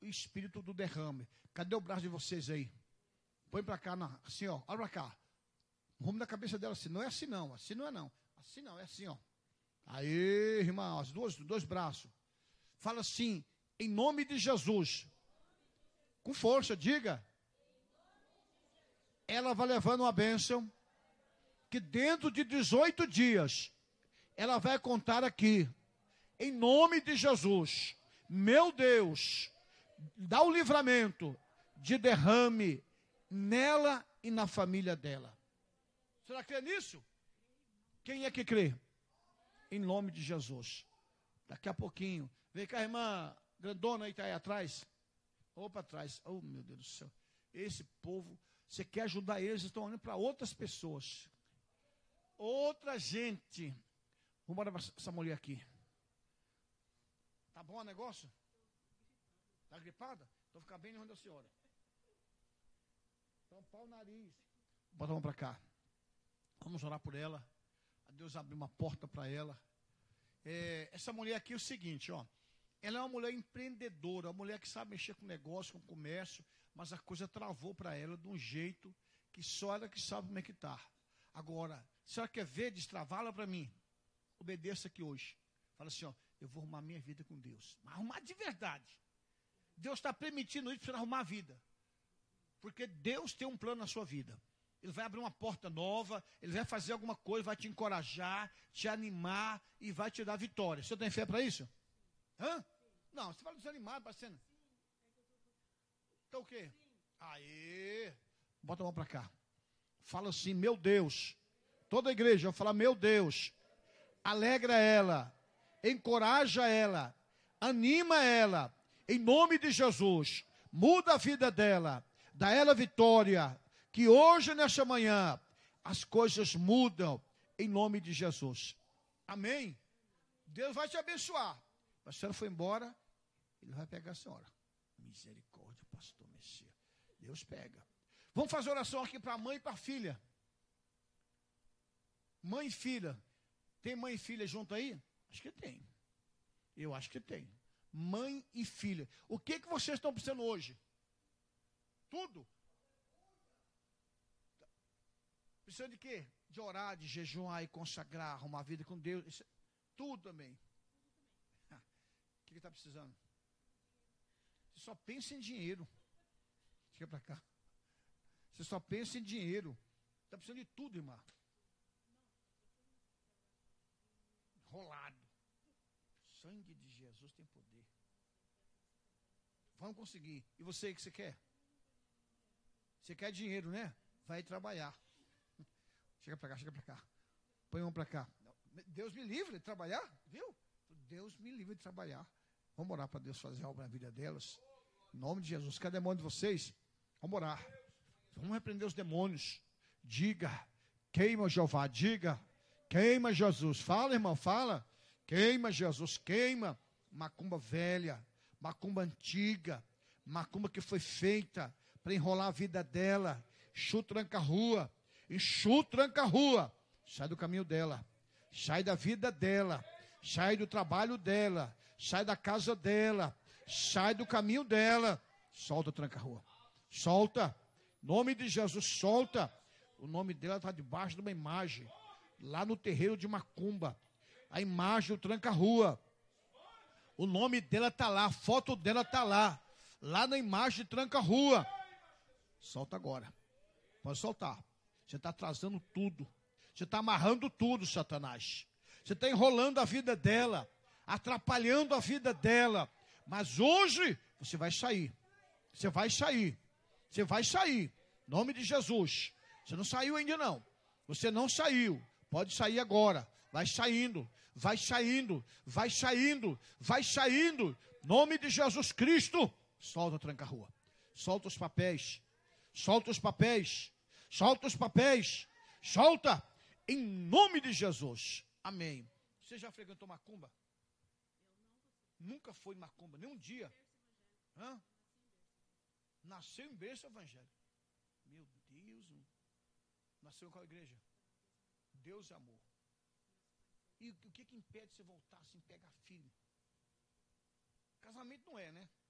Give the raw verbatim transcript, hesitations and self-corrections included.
espírito do derrame. Cadê o braço de vocês aí? Põe para cá, na, assim, ó. Olha para cá. Rumo na cabeça dela assim. Não é assim não, assim não é não. Assim não, é assim, ó. Aí, irmão, os dois, dois braços. Fala assim, em nome de Jesus. Com força, diga. Ela vai levando uma bênção, que dentro de dezoito dias, ela vai contar aqui, em nome de Jesus, meu Deus, dá o livramento de derrame nela e na família dela. Será que crê nisso? Quem é que crê? Em nome de Jesus. Daqui a pouquinho, vem cá, a irmã grandona aí, está aí atrás. Ou para trás. Oh, meu Deus do céu. Esse povo, você quer ajudar eles, eles estão olhando para outras pessoas. Outra gente. Vamos embora para essa mulher aqui. Tá bom o negócio? Tá gripada? Então fica bem onde a senhora. Tampar o nariz. Bota a mão para cá. Vamos orar por ela. A Deus abrir uma porta para ela. É, essa mulher aqui é o seguinte, ó. Ela é uma mulher empreendedora, uma mulher que sabe mexer com negócio, com comércio, mas a coisa travou para ela de um jeito que só ela que sabe como é que está. Agora, se ela quer ver, destravá-la para mim, obedeça aqui hoje. Fala assim, ó, eu vou arrumar minha vida com Deus. Mas arrumar de verdade. Deus está permitindo isso para você arrumar a vida. Porque Deus tem um plano na sua vida. Ele vai abrir uma porta nova, ele vai fazer alguma coisa, vai te encorajar, te animar e vai te dar vitória. Você tem fé para isso? Hã? Não, você fala desanimado, parecendo. Então o quê? Aê! Bota a mão para cá. Fala assim, meu Deus. Toda a igreja vai falar, meu Deus. Alegra ela, encoraja ela, anima ela, em nome de Jesus. Muda a vida dela, dá ela vitória. Que hoje, nesta manhã, as coisas mudam em nome de Jesus. Amém? Deus vai te abençoar. Mas se ela for embora, ele vai pegar a senhora. Misericórdia, pastor Messias. Deus pega. Vamos fazer oração aqui para a mãe e para a filha. Mãe e filha. Tem mãe e filha junto aí? Acho que tem. Eu acho que tem. Mãe e filha. O que, que vocês estão precisando hoje? Tudo. Precisa de quê? De orar, de jejuar e consagrar, arrumar a vida com Deus. Isso, tudo também. O que está precisando? Você só pensa em dinheiro. Chega para cá. Você só pensa em dinheiro. Está precisando de tudo, irmã. Rolado. O sangue de Jesus tem poder. Vamos conseguir. E você, o que você quer? Você quer dinheiro, né? Vai trabalhar. Chega para cá, chega para cá. Põe a mão para cá. Deus me livre de trabalhar, viu? Deus me livre de trabalhar. Vamos orar para Deus fazer algo na vida delas. Em nome de Jesus. Cada demônio de vocês, vamos orar. Vamos repreender os demônios. Diga, queima Jeová, diga, queima Jesus. Fala, irmão, fala. Queima Jesus, queima. Macumba velha, macumba antiga, macumba que foi feita para enrolar a vida dela. Chuta, tranca a rua. Enxuta, tranca a rua. Sai do caminho dela. Sai da vida dela. Sai do trabalho dela. Sai da casa dela. Sai do caminho dela. Solta, tranca a rua. Solta. Em nome de Jesus, solta. O nome dela está debaixo de uma imagem. Lá no terreiro de macumba. A imagem do tranca a rua. O nome dela está lá. A foto dela está lá. Lá na imagem de tranca a rua. Solta agora. Pode soltar. Você está atrasando tudo. Você está amarrando tudo, Satanás. Você está enrolando a vida dela. Atrapalhando a vida dela. Mas hoje, você vai sair. Você vai sair. Você vai sair. Em nome de Jesus. Você não saiu ainda não. Você não saiu. Pode sair agora. Vai saindo. Vai saindo. Vai saindo. Vai saindo. Em nome de Jesus Cristo. Solta a tranca-rua. Solta os papéis. Solta os papéis. Solta os papéis. Solta. Em nome de Jesus. Amém. Você já frequentou macumba? Nunca foi macumba, nem um dia. Hã? Nasceu em berço evangélico. Meu Deus. Nasceu em qual igreja? Deus é amor. E o que que impede você voltar assim, pegar filho? Casamento não é, né?